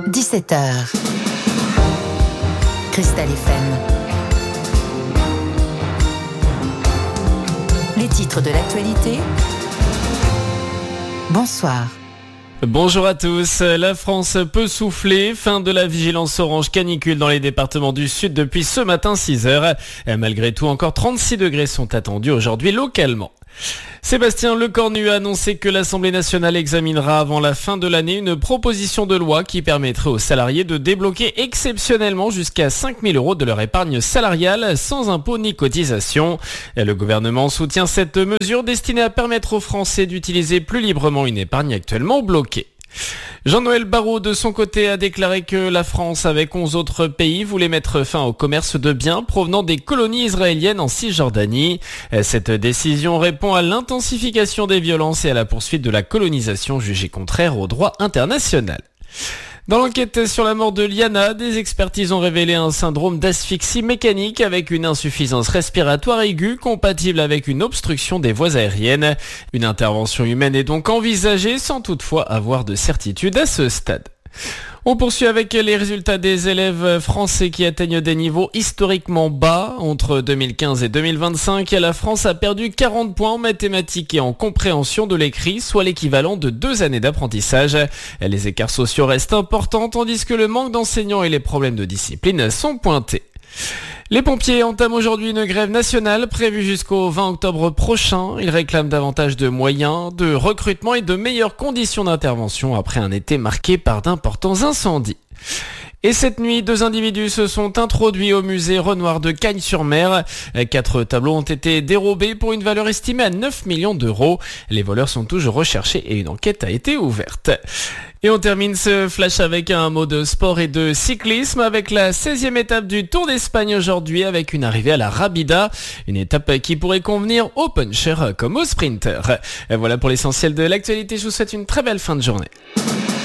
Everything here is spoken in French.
17h. Cristal FM. Les titres de l'actualité. Bonsoir. Bonjour à tous. La France peut souffler. Fin de la vigilance orange canicule dans les départements du Sud depuis ce matin 6h. Malgré tout, encore 36 degrés sont attendus aujourd'hui localement. Sébastien Lecornu a annoncé que l'Assemblée nationale examinera avant la fin de l'année une proposition de loi qui permettrait aux salariés de débloquer exceptionnellement jusqu'à 5 000 € de leur épargne salariale sans impôt ni cotisation. Le gouvernement soutient cette mesure destinée à permettre aux Français d'utiliser plus librement une épargne actuellement bloquée. Jean-Noël Barrot, de son côté, a déclaré que la France, avec 11 autres pays, voulait mettre fin au commerce de biens provenant des colonies israéliennes en Cisjordanie. Cette décision répond à l'intensification des violences et à la poursuite de la colonisation jugée contraire au droit international. Dans l'enquête sur la mort de Liana, des expertises ont révélé un syndrome d'asphyxie mécanique avec une insuffisance respiratoire aiguë compatible avec une obstruction des voies aériennes. Une intervention humaine est donc envisagée sans toutefois avoir de certitude à ce stade. On poursuit avec les résultats des élèves français qui atteignent des niveaux historiquement bas. Entre 2015 et 2025, la France a perdu 40 points en mathématiques et en compréhension de l'écrit, soit l'équivalent de 2 années d'apprentissage. Les écarts sociaux restent importants, tandis que le manque d'enseignants et les problèmes de discipline sont pointés. Les pompiers entament aujourd'hui une grève nationale prévue jusqu'au 20 octobre prochain. Ils réclament davantage de moyens, de recrutement et de meilleures conditions d'intervention après un été marqué par d'importants incendies. Et cette nuit, 2 individus se sont introduits au musée Renoir de Cagnes-sur-Mer. 4 tableaux ont été dérobés pour une valeur estimée à 9 millions d'euros. Les voleurs sont toujours recherchés et une enquête a été ouverte. Et on termine ce flash avec un mot de sport et de cyclisme avec la 16e étape du Tour d'Espagne aujourd'hui avec une arrivée à la Rabida. Une étape qui pourrait convenir aux punchers comme aux sprinters. Voilà pour l'essentiel de l'actualité. Je vous souhaite une très belle fin de journée.